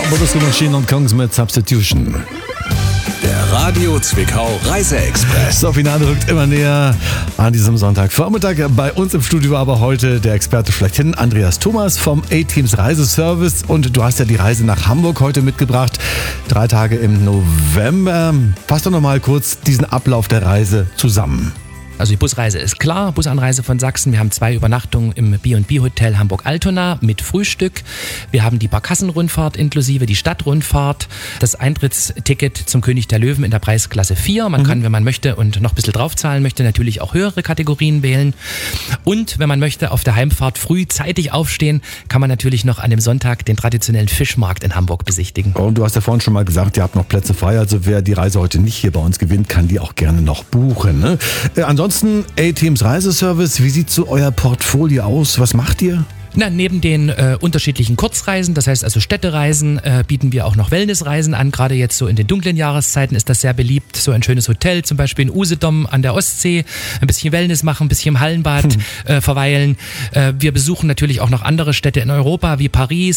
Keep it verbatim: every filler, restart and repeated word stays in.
Borussia Machine und Kongs mit Substitution. Der Radio Zwickau Reise-Express. Das Finale rückt immer näher an diesem Sonntagvormittag. Bei uns im Studio aber heute der Experte schlechthin, Andreas Thomas vom A-Teams Reiseservice. Und du hast ja die Reise nach Hamburg heute mitgebracht. Drei Tage im November. Fass doch noch mal kurz diesen Ablauf der Reise zusammen. Also die Busreise ist klar, Busanreise von Sachsen. Wir haben zwei Übernachtungen im B und B Hotel Hamburg-Altona mit Frühstück. Wir haben die Barkassenrundfahrt inklusive die Stadtrundfahrt. Das Eintrittsticket zum König der Löwen in der Preisklasse vier. Man mhm. kann, wenn man möchte und noch ein bisschen draufzahlen möchte, natürlich auch höhere Kategorien wählen. Und wenn man möchte, auf der Heimfahrt früh zeitig aufstehen, kann man natürlich noch an dem Sonntag den traditionellen Fischmarkt in Hamburg besichtigen. Und du hast ja vorhin schon mal gesagt, ihr habt noch Plätze frei. Also wer die Reise heute nicht hier bei uns gewinnt, kann die auch gerne noch buchen. Ne? Äh, ansonsten Ansonsten A-Teams Reiseservice, wie sieht so euer Portfolio aus? Was macht ihr? Na, neben den äh, unterschiedlichen Kurzreisen, das heißt also Städtereisen, äh, bieten wir auch noch Wellnessreisen an. Gerade jetzt so in den dunklen Jahreszeiten ist das sehr beliebt. So ein schönes Hotel, zum Beispiel in Usedom an der Ostsee, ein bisschen Wellness machen, ein bisschen im Hallenbad hm. äh, verweilen. Äh, wir besuchen natürlich auch noch andere Städte in Europa wie Paris,